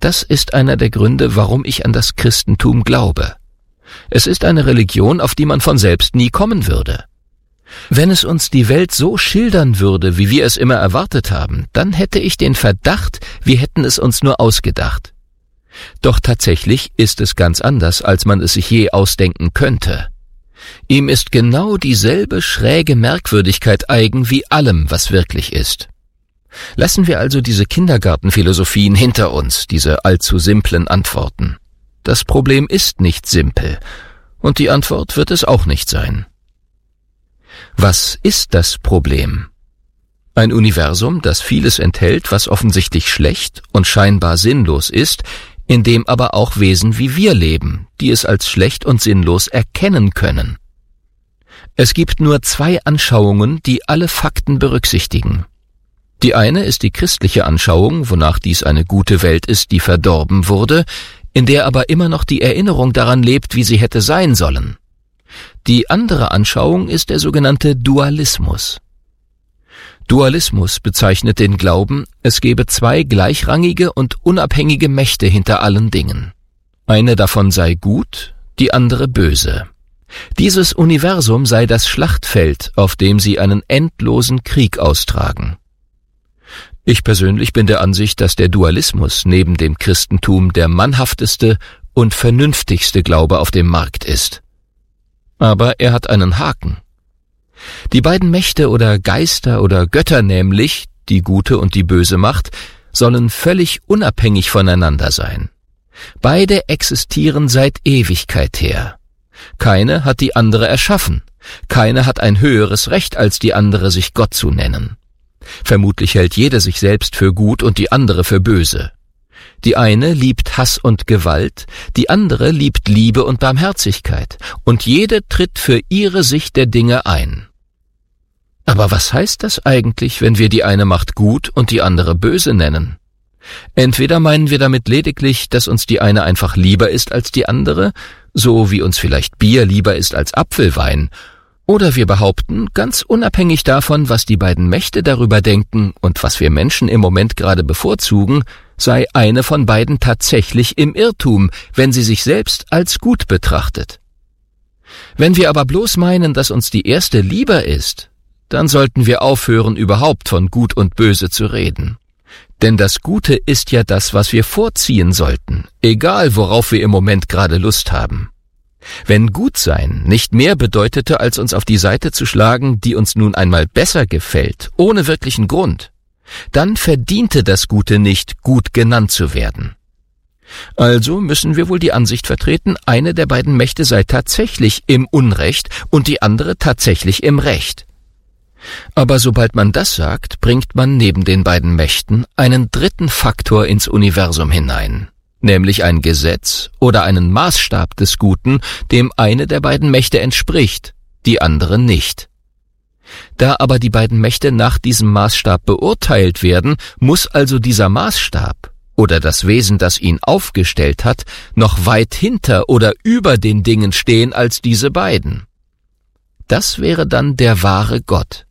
Das ist einer der Gründe, warum ich an das Christentum glaube. Es ist eine Religion, auf die man von selbst nie kommen würde. Wenn es uns die Welt so schildern würde, wie wir es immer erwartet haben, dann hätte ich den Verdacht, wir hätten es uns nur ausgedacht. Doch tatsächlich ist es ganz anders, als man es sich je ausdenken könnte. Ihm ist genau dieselbe schräge Merkwürdigkeit eigen wie allem, was wirklich ist. Lassen wir also diese Kindergartenphilosophien hinter uns, diese allzu simplen Antworten. Das Problem ist nicht simpel, und die Antwort wird es auch nicht sein. Was ist das Problem? Ein Universum, das vieles enthält, was offensichtlich schlecht und scheinbar sinnlos ist, in dem aber auch Wesen wie wir leben, die es als schlecht und sinnlos erkennen können. Es gibt nur 2 Anschauungen, die alle Fakten berücksichtigen. Die eine ist die christliche Anschauung, wonach dies eine gute Welt ist, die verdorben wurde, in der aber immer noch die Erinnerung daran lebt, wie sie hätte sein sollen. Die andere Anschauung ist der sogenannte Dualismus. Dualismus bezeichnet den Glauben, es gebe 2 gleichrangige und unabhängige Mächte hinter allen Dingen. Eine davon sei gut, die andere böse. Dieses Universum sei das Schlachtfeld, auf dem sie einen endlosen Krieg austragen. Ich persönlich bin der Ansicht, dass der Dualismus neben dem Christentum der mannhafteste und vernünftigste Glaube auf dem Markt ist. Aber er hat einen Haken. Die beiden Mächte oder Geister oder Götter nämlich, die gute und die böse Macht, sollen völlig unabhängig voneinander sein. Beide existieren seit Ewigkeit her. Keine hat die andere erschaffen. Keine hat ein höheres Recht als die andere, sich Gott zu nennen. Vermutlich hält jede sich selbst für gut und die andere für böse. Die eine liebt Hass und Gewalt, die andere liebt Liebe und Barmherzigkeit, und jede tritt für ihre Sicht der Dinge ein. Aber was heißt das eigentlich, wenn wir die eine Macht gut und die andere böse nennen? Entweder meinen wir damit lediglich, dass uns die eine einfach lieber ist als die andere, so wie uns vielleicht Bier lieber ist als Apfelwein, oder wir behaupten, ganz unabhängig davon, was die beiden Mächte darüber denken und was wir Menschen im Moment gerade bevorzugen, sei eine von beiden tatsächlich im Irrtum, wenn sie sich selbst als gut betrachtet. Wenn wir aber bloß meinen, dass uns die erste lieber ist, dann sollten wir aufhören, überhaupt von Gut und Böse zu reden. Denn das Gute ist ja das, was wir vorziehen sollten, egal worauf wir im Moment gerade Lust haben. Wenn Gutsein nicht mehr bedeutete, als uns auf die Seite zu schlagen, die uns nun einmal besser gefällt, ohne wirklichen Grund, dann verdiente das Gute nicht, gut genannt zu werden. Also müssen wir wohl die Ansicht vertreten, eine der beiden Mächte sei tatsächlich im Unrecht und die andere tatsächlich im Recht. Aber sobald man das sagt, bringt man neben den beiden Mächten einen dritten Faktor ins Universum hinein, nämlich ein Gesetz oder einen Maßstab des Guten, dem eine der beiden Mächte entspricht, die andere nicht. Da aber die beiden Mächte nach diesem Maßstab beurteilt werden, muss also dieser Maßstab oder das Wesen, das ihn aufgestellt hat, noch weit hinter oder über den Dingen stehen als diese beiden. Das wäre dann der wahre Gott.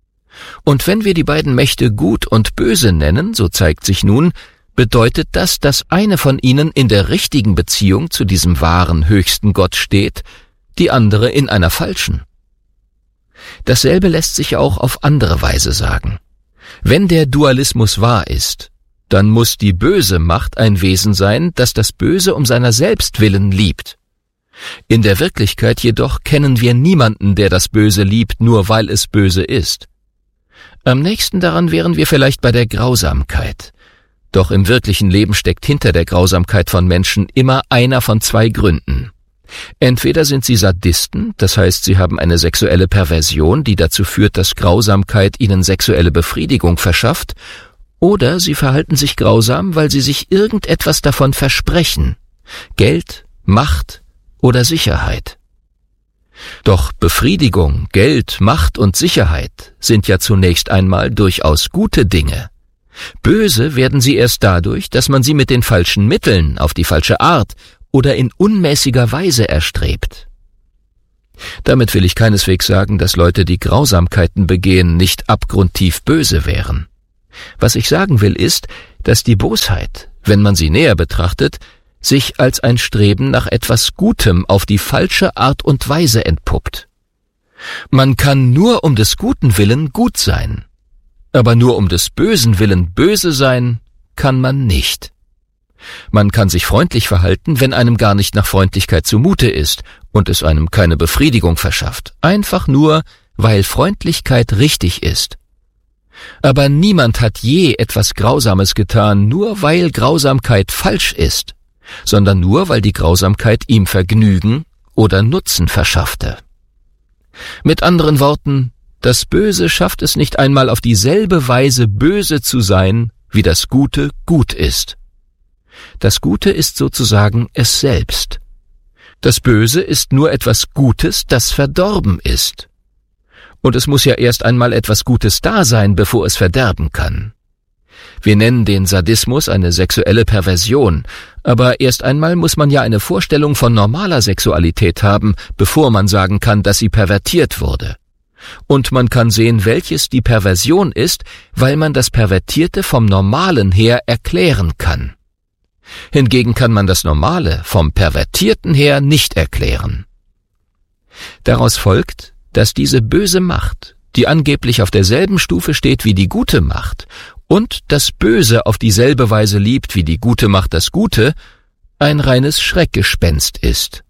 Und wenn wir die beiden Mächte Gut und Böse nennen, so zeigt sich nun, bedeutet das, dass eine von ihnen in der richtigen Beziehung zu diesem wahren, höchsten Gott steht, die andere in einer falschen. Dasselbe lässt sich auch auf andere Weise sagen. Wenn der Dualismus wahr ist, dann muss die böse Macht ein Wesen sein, das das Böse um seiner selbst willen liebt. In der Wirklichkeit jedoch kennen wir niemanden, der das Böse liebt, nur weil es böse ist. Am nächsten daran wären wir vielleicht bei der Grausamkeit. Doch im wirklichen Leben steckt hinter der Grausamkeit von Menschen immer einer von zwei Gründen. Entweder sind sie Sadisten, das heißt, sie haben eine sexuelle Perversion, die dazu führt, dass Grausamkeit ihnen sexuelle Befriedigung verschafft, oder sie verhalten sich grausam, weil sie sich irgendetwas davon versprechen. Geld, Macht oder Sicherheit. Doch Befriedigung, Geld, Macht und Sicherheit sind ja zunächst einmal durchaus gute Dinge. Böse werden sie erst dadurch, dass man sie mit den falschen Mitteln, auf die falsche Art oder in unmäßiger Weise erstrebt. Damit will ich keineswegs sagen, dass Leute, die Grausamkeiten begehen, nicht abgrundtief böse wären. Was ich sagen will ist, dass die Bosheit, wenn man sie näher betrachtet, sich als ein Streben nach etwas Gutem auf die falsche Art und Weise entpuppt. Man kann nur um des Guten willen gut sein, aber nur um des Bösen willen böse sein kann man nicht. Man kann sich freundlich verhalten, wenn einem gar nicht nach Freundlichkeit zumute ist und es einem keine Befriedigung verschafft, einfach nur, weil Freundlichkeit richtig ist. Aber niemand hat je etwas Grausames getan, nur weil Grausamkeit falsch ist, sondern nur, weil die Grausamkeit ihm Vergnügen oder Nutzen verschaffte. Mit anderen Worten, das Böse schafft es nicht einmal auf dieselbe Weise böse zu sein, wie das Gute gut ist. Das Gute ist sozusagen es selbst. Das Böse ist nur etwas Gutes, das verdorben ist. Und es muss ja erst einmal etwas Gutes da sein, bevor es verderben kann. Wir nennen den Sadismus eine sexuelle Perversion, aber erst einmal muss man ja eine Vorstellung von normaler Sexualität haben, bevor man sagen kann, dass sie pervertiert wurde. Und man kann sehen, welches die Perversion ist, weil man das Pervertierte vom Normalen her erklären kann. Hingegen kann man das Normale vom Pervertierten her nicht erklären. Daraus folgt, dass diese böse Macht, die angeblich auf derselben Stufe steht wie die gute Macht und das Böse auf dieselbe Weise liebt wie die gute Macht das Gute, ein reines Schreckgespenst ist.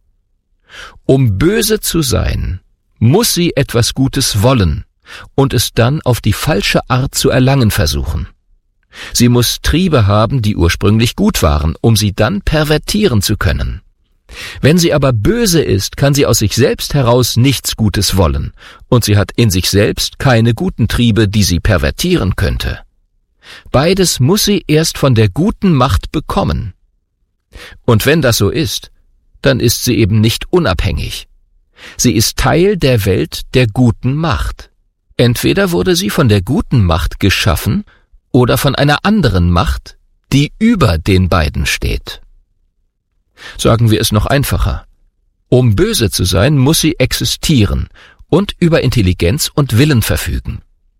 Um böse zu sein, muss sie etwas Gutes wollen und es dann auf die falsche Art zu erlangen versuchen. Sie muss Triebe haben, die ursprünglich gut waren, um sie dann pervertieren zu können. Wenn sie aber böse ist, kann sie aus sich selbst heraus nichts Gutes wollen, und sie hat in sich selbst keine guten Triebe, die sie pervertieren könnte. Beides muss sie erst von der guten Macht bekommen. Und wenn das so ist, dann ist sie eben nicht unabhängig. Sie ist Teil der Welt der guten Macht. Entweder wurde sie von der guten Macht geschaffen oder von einer anderen Macht, die über den beiden steht. Sagen wir es noch einfacher. Um böse zu sein, muss sie existieren und über Intelligenz und Willen verfügen.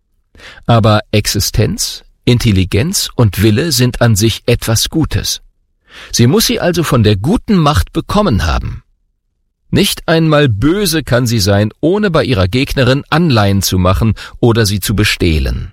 Aber Existenz, Intelligenz und Wille sind an sich etwas Gutes. Sie muss sie also von der guten Macht bekommen haben. Nicht einmal böse kann sie sein, ohne bei ihrer Gegnerin Anleihen zu machen oder sie zu bestehlen.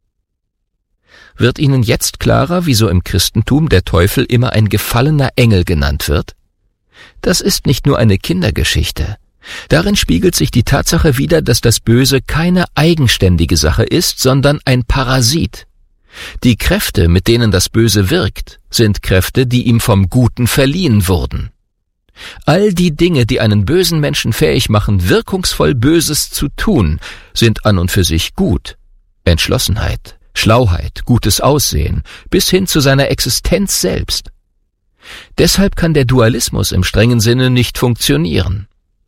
Wird Ihnen jetzt klarer, wieso im Christentum der Teufel immer ein gefallener Engel genannt wird? Das ist nicht nur eine Kindergeschichte. Darin spiegelt sich die Tatsache wider, dass das Böse keine eigenständige Sache ist, sondern ein Parasit. Die Kräfte, mit denen das Böse wirkt, sind Kräfte, die ihm vom Guten verliehen wurden. All die Dinge, die einen bösen Menschen fähig machen, wirkungsvoll Böses zu tun, sind an und für sich gut. Entschlossenheit, Schlauheit, gutes Aussehen, bis hin zu seiner Existenz selbst. Deshalb kann der Dualismus im strengen Sinne nicht funktionieren.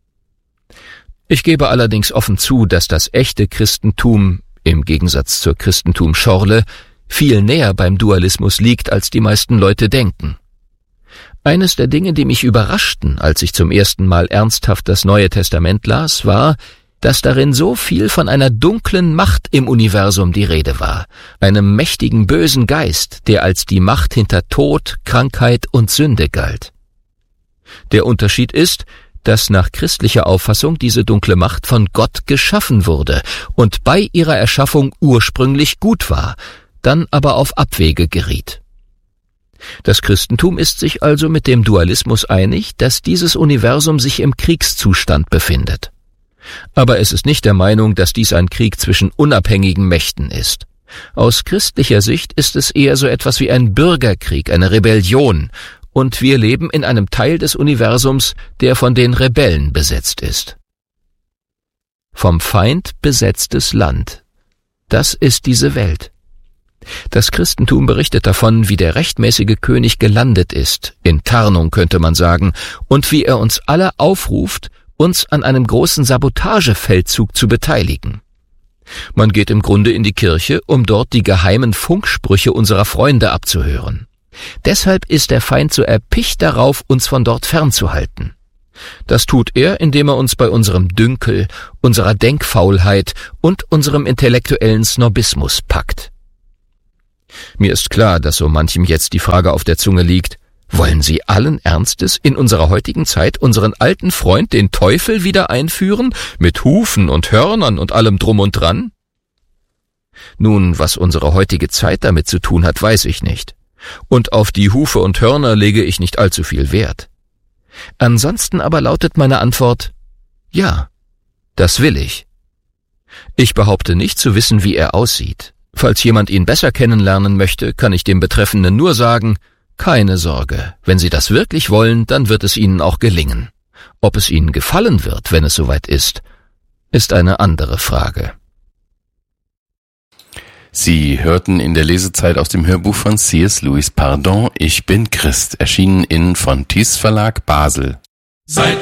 Ich gebe allerdings offen zu, dass das echte Christentum, im Gegensatz zur Christentum-Schorle, viel näher beim Dualismus liegt, als die meisten Leute denken. Eines der Dinge, die mich überraschten, als ich zum ersten Mal ernsthaft das Neue Testament las, war, dass darin so viel von einer dunklen Macht im Universum die Rede war, einem mächtigen bösen Geist, der als die Macht hinter Tod, Krankheit und Sünde galt. Der Unterschied ist, dass nach christlicher Auffassung diese dunkle Macht von Gott geschaffen wurde und bei ihrer Erschaffung ursprünglich gut war, dann aber auf Abwege geriet. Das Christentum ist sich also mit dem Dualismus einig, dass dieses Universum sich im Kriegszustand befindet. Aber es ist nicht der Meinung, dass dies ein Krieg zwischen unabhängigen Mächten ist. Aus christlicher Sicht ist es eher so etwas wie ein Bürgerkrieg, eine Rebellion, und wir leben in einem Teil des Universums, der von den Rebellen besetzt ist. Vom Feind besetztes Land. Das ist diese Welt. Das Christentum berichtet davon, wie der rechtmäßige König gelandet ist, in Tarnung könnte man sagen, und wie er uns alle aufruft, uns an einem großen Sabotagefeldzug zu beteiligen. Man geht im Grunde in die Kirche, um dort die geheimen Funksprüche unserer Freunde abzuhören. Deshalb ist der Feind so erpicht darauf, uns von dort fernzuhalten. Das tut er, indem er uns bei unserem Dünkel, unserer Denkfaulheit und unserem intellektuellen Snobismus packt. Mir ist klar, dass so manchem jetzt die Frage auf der Zunge liegt: Wollen Sie allen Ernstes in unserer heutigen Zeit unseren alten Freund, den Teufel, wieder einführen, mit Hufen und Hörnern und allem Drum und Dran? Nun, was unsere heutige Zeit damit zu tun hat, weiß ich nicht. Und auf die Hufe und Hörner lege ich nicht allzu viel Wert. Ansonsten aber lautet meine Antwort: Ja, das will ich. Ich behaupte nicht zu wissen, wie er aussieht. Falls jemand ihn besser kennenlernen möchte, kann ich dem Betreffenden nur sagen: Keine Sorge, wenn Sie das wirklich wollen, dann wird es Ihnen auch gelingen. Ob es Ihnen gefallen wird, wenn es soweit ist eine andere Frage. Sie hörten in der Lesezeit aus dem Hörbuch von C.S. Lewis Pardon, Ich bin Christ, erschienen in Fontys Verlag Basel. Seit